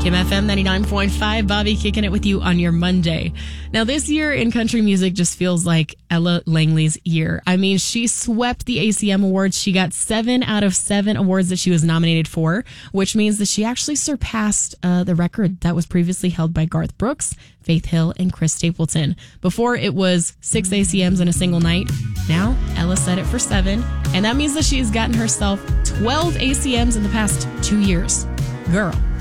Kim FM 99.5, Bobby kicking it with you on your Monday. Now, this year in country music just feels like Ella Langley's year. I mean, she swept the ACM Awards. She got 7 out of 7 awards that she was nominated for, which means that she actually surpassed the record that was previously held by Garth Brooks, Faith Hill, and Chris Stapleton. Before, it was 6 ACMs in a single night. Now, Ella set it for 7, and that means that she's gotten herself 12 ACMs in the past 2 years. Girl.